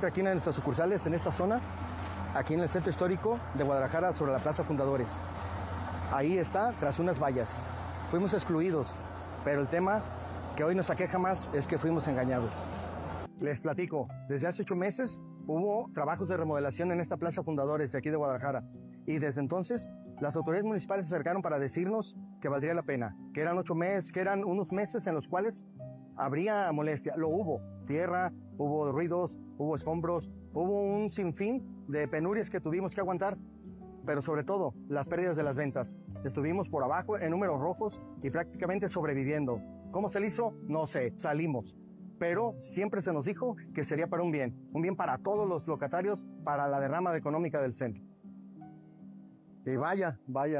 encuentra aquí en nuestras sucursales, en esta zona, aquí en el centro histórico de Guadalajara, sobre la Plaza Fundadores. Ahí está, tras unas vallas. Fuimos excluidos, pero el tema que hoy nos aqueja más es que fuimos engañados. Les platico, desde hace 8 meses hubo trabajos de remodelación en esta Plaza Fundadores de aquí de Guadalajara. Y desde entonces, las autoridades municipales se acercaron para decirnos que valdría la pena, que eran 8 meses, que eran unos meses en los cuales habría molestia. Lo hubo, tierra, hubo ruidos, hubo escombros, hubo un sinfín de penurias que tuvimos que aguantar, pero sobre todo, las pérdidas de las ventas. Estuvimos por abajo en números rojos y prácticamente sobreviviendo. ¿Cómo se le hizo? No sé, salimos. Pero siempre se nos dijo que sería para un bien para todos los locatarios, para la derrama económica del centro. Y vaya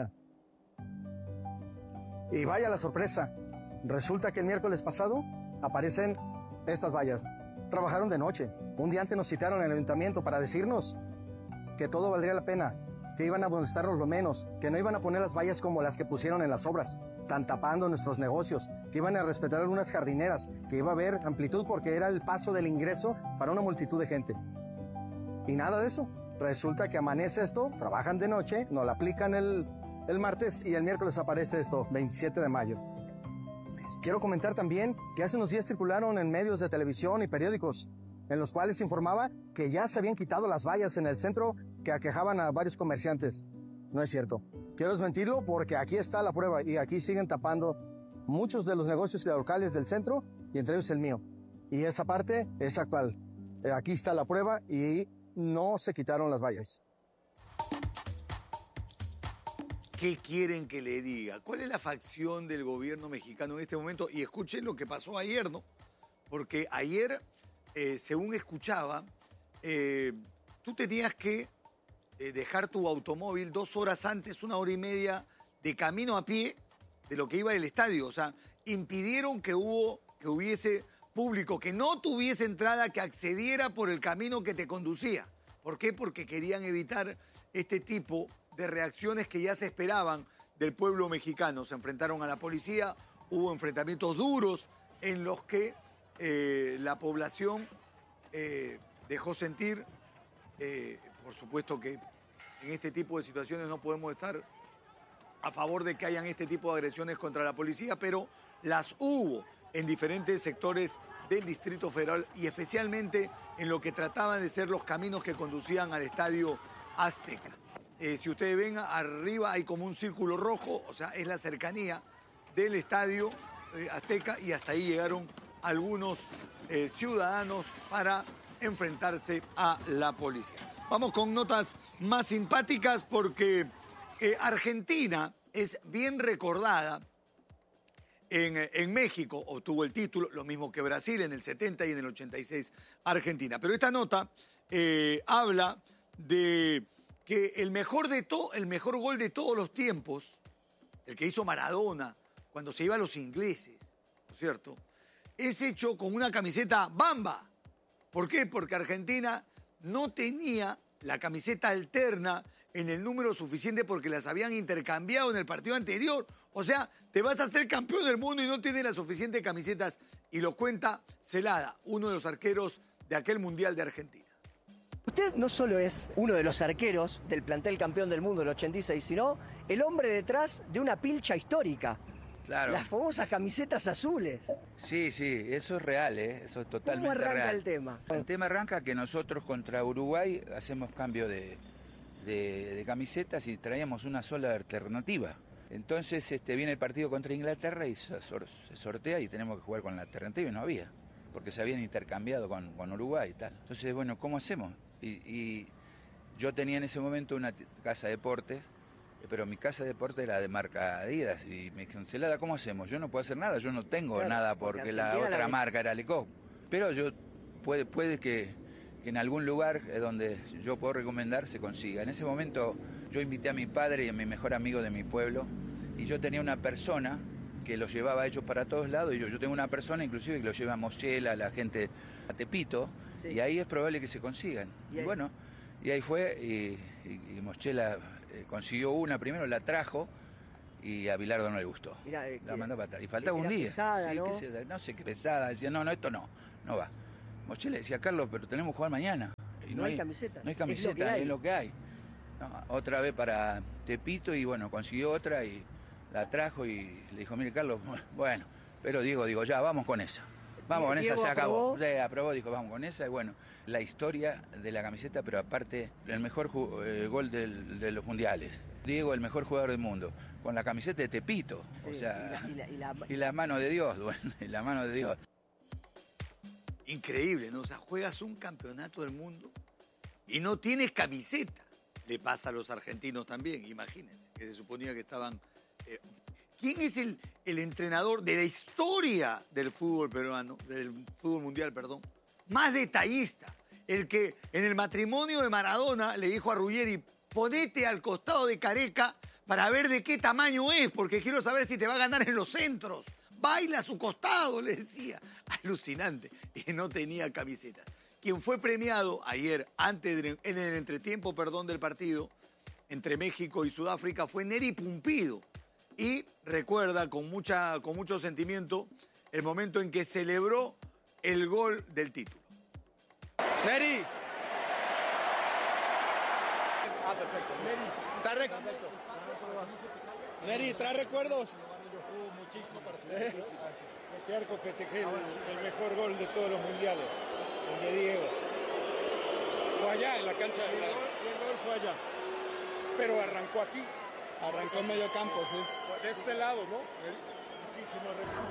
la sorpresa. Resulta que el miércoles pasado aparecen estas vallas. Trabajaron de noche. Un día antes nos citaron en el ayuntamiento para decirnos que todo valdría la pena, que iban a molestarnos lo menos, que no iban a poner las vallas como las que pusieron en las obras, tan tapando nuestros negocios, que iban a respetar algunas jardineras, que iba a haber amplitud porque era el paso del ingreso para una multitud de gente. Y nada de eso. Resulta que amanece esto, trabajan de noche, nos la aplican el martes y el miércoles aparece esto, 27 de mayo. Quiero comentar también que hace unos días circularon en medios de televisión y periódicos en los cuales se informaba que ya se habían quitado las vallas en el centro que aquejaban a varios comerciantes. No es cierto. Quiero desmentirlo porque aquí está la prueba y aquí siguen tapando muchos de los negocios locales del centro y entre ellos el mío. Y esa parte es actual. Aquí está la prueba y no se quitaron las vallas. ¿Qué quieren que le diga? ¿Cuál es la facción del gobierno mexicano en este momento? Y escuchen lo que pasó ayer, ¿no? Porque ayer, según escuchaba, tú tenías que dejar tu automóvil 2 horas antes, 1 hora y media de camino a pie de lo que iba el estadio. O sea, impidieron que hubiese público, que no tuviese entrada, que accediera por el camino que te conducía. ¿Por qué? Porque querían evitar este tipo de reacciones que ya se esperaban del pueblo mexicano. Se enfrentaron a la policía, hubo enfrentamientos duros en los que la población dejó sentir, por supuesto que en este tipo de situaciones no podemos estar a favor de que hayan este tipo de agresiones contra la policía, pero las hubo en diferentes sectores del Distrito Federal y especialmente en lo que trataban de ser los caminos que conducían al Estadio Azteca. Si ustedes ven, arriba hay como un círculo rojo, o sea, es la cercanía del Estadio Azteca y hasta ahí llegaron algunos ciudadanos para enfrentarse a la policía. Vamos con notas más simpáticas porque Argentina es bien recordada en México, obtuvo el título, lo mismo que Brasil en el 70 y en el 86 Argentina. Pero esta nota habla de que el mejor gol de todos los tiempos, el que hizo Maradona cuando se iba a los ingleses, ¿no es cierto?, es hecho con una camiseta Bamba. ¿Por qué? Porque Argentina no tenía la camiseta alterna en el número suficiente porque las habían intercambiado en el partido anterior. O sea, te vas a hacer campeón del mundo y no tienes las suficientes camisetas. Y lo cuenta Celada, uno de los arqueros de aquel Mundial de Argentina. Usted no solo es uno de los arqueros del plantel campeón del mundo del 86, sino el hombre detrás de una pilcha histórica. Claro. Las famosas camisetas azules. Sí, eso es real, eso es totalmente real. ¿Cómo arranca el tema? El tema arranca que nosotros contra Uruguay hacemos cambio de camisetas y traíamos una sola alternativa. Entonces viene el partido contra Inglaterra y se sortea y tenemos que jugar con la alternativa y no había, porque se habían intercambiado con Uruguay y tal. Entonces, bueno, ¿cómo hacemos? Y yo tenía en ese momento una casa de deportes, pero mi casa de deportes era de marca Adidas y me dijeron, Celada, ¿cómo hacemos? Yo no puedo hacer nada, yo no tengo nada porque la otra marca era Lecop. Pero puede que en algún lugar donde yo puedo recomendar se consiga. En ese momento yo invité a mi padre y a mi mejor amigo de mi pueblo y yo tenía una persona que los llevaba a ellos para todos lados y yo tengo una persona inclusive que los lleva a Moschela, a la gente a Tepito, sí. Y ahí es probable que se consigan. Y bueno, y ahí fue y Moschela consiguió una primero, la trajo y a Bilardo no le gustó. Mirá, la mandó para atrás. Y faltaba un día. Pesada, sí, ¿no? No sé qué pesada, decía, no, esto no va. Moschela decía, Carlos, pero tenemos que jugar mañana. Y no hay camiseta. No hay camiseta, es lo que hay. No, otra vez para Tepito y bueno, consiguió otra y la trajo y le dijo, mire Carlos, bueno, pero digo, ya, vamos con esa. Vamos con esa, se acabó. Aprobó, dijo, vamos con esa y bueno, la historia de la camiseta, pero aparte el mejor gol de los mundiales. Diego, el mejor jugador del mundo, con la camiseta de Tepito, sí, o sea, y la mano de Dios, bueno, y la mano de Dios. Increíble, ¿no? O sea, juegas un campeonato del mundo y no tienes camiseta. Le pasa a los argentinos también, imagínense, que se suponía que estaban... ¿Quién es el entrenador de la historia del fútbol peruano, del fútbol mundial, perdón, más detallista? El que en el matrimonio de Maradona le dijo a Ruggeri, ponete al costado de Careca para ver de qué tamaño es, porque quiero saber si te va a ganar en los centros. Baila a su costado, le decía. Alucinante. Y no tenía camiseta. Quien fue premiado ayer, en el entretiempo, del partido entre México y Sudáfrica, fue Neri Pumpido. Y recuerda con mucho sentimiento el momento en que celebró el gol del título. Neri. Perfecto. Neri, perfecto. Neri, ¿trae recuerdos? Muchísimo para su Este arco festejé el mejor gol de todos los mundiales, el de Diego. Fue allá, en la cancha. El gol fue allá. Pero arrancó aquí. Arrancó en medio campo, sí. De este lado, ¿no? Muchísimo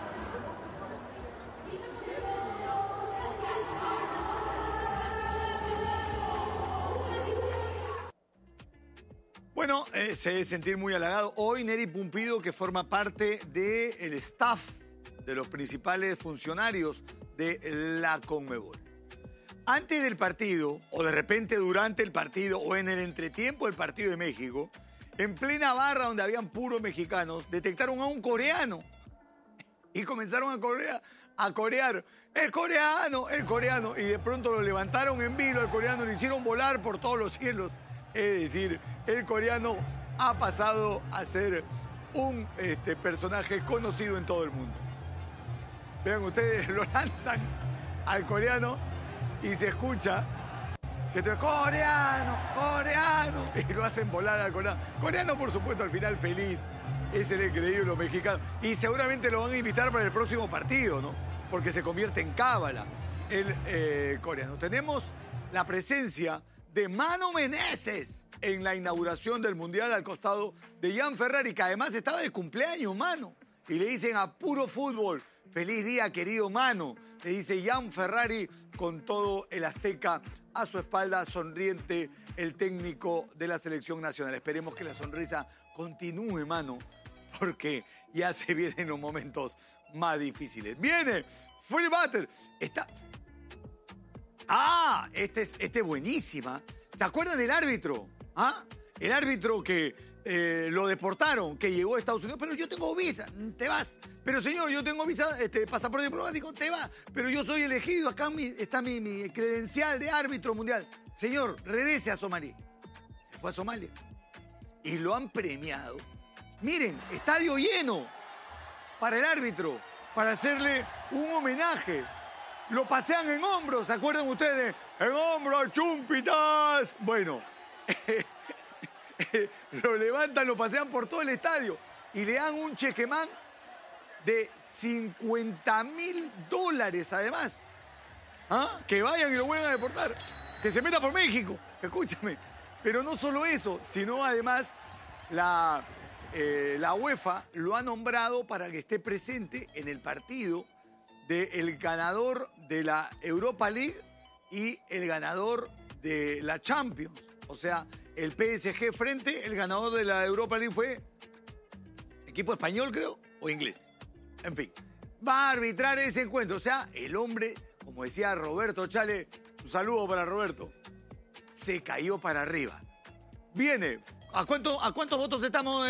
Bueno, se debe sentir muy halagado. Hoy Neri Pumpido, que forma parte del staff de los principales funcionarios de la Conmebol. Antes del partido, o de repente durante el partido, o en el entretiempo del partido de México, en plena barra donde habían puros mexicanos, detectaron a un coreano y comenzaron a corear. ¡El coreano! ¡El coreano! Y de pronto lo levantaron en vilo al coreano, lo hicieron volar por todos los cielos. Es decir, el coreano ha pasado a ser un personaje conocido en todo el mundo. Vean ustedes, lo lanzan al coreano y se escucha que te coreano, coreano, y lo hacen volar al coreano. Coreano, por supuesto, al final feliz. Es el increíble los mexicanos. Y seguramente lo van a invitar para el próximo partido, ¿no? Porque se convierte en cábala el coreano. Tenemos la presencia de Mano Meneses en la inauguración del Mundial al costado de Jan Ferrari, que además estaba de cumpleaños, Mano. Y le dicen a puro fútbol, feliz día, querido Mano. Le dice Jan Ferrari con todo el Azteca a su espalda, sonriente el técnico de la selección nacional. Esperemos que la sonrisa continúe, Mano, porque ya se vienen los momentos más difíciles. ¡Viene! ¡Free Battle! Está... ¡Ah! Este es buenísima. ¿Se acuerdan del árbitro? ¿Ah? El árbitro que lo deportaron, que llegó a Estados Unidos. Pero yo tengo visa, te vas. Pero señor, yo tengo visa, pasaporte diplomático, te vas. Pero yo soy elegido, acá está mi credencial de árbitro mundial. Señor, regrese a Somalia. Se fue a Somalia. Y lo han premiado. Miren, estadio lleno para el árbitro, para hacerle un homenaje. Lo pasean en hombros, ¿se acuerdan ustedes? En hombros, chumpitas. Bueno, lo levantan, lo pasean por todo el estadio y le dan un chequemán de $50,000 además. ¿Ah? Que vayan y lo vuelvan a deportar. Que se meta por México. Escúchame. Pero no solo eso, sino además la UEFA lo ha nombrado para que esté presente en el partido del ganador de la Europa League y el ganador de la Champions. O sea, el PSG frente, el ganador de la Europa League fue equipo español, creo, o inglés. En fin, va a arbitrar ese encuentro. O sea, el hombre, como decía Roberto Chale, un saludo para Roberto, se cayó para arriba. Viene, ¿a cuántos votos estamos?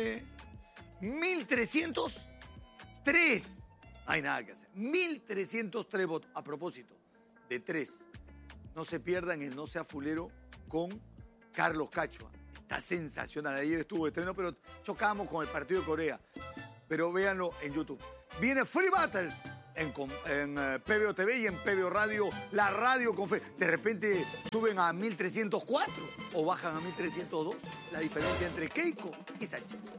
1.303. No hay nada que hacer. 1.303 votos. A propósito, de 3. No se pierdan el No Sea Fulero con Carlos Cachua. Está sensacional. Ayer estuvo de estreno, pero chocamos con el partido de Corea. Pero véanlo en YouTube. Viene Free Battles PBO TV y en PBO Radio, la radio con fe. De repente suben a 1304 o bajan a 1302. La diferencia entre Keiko y Sánchez.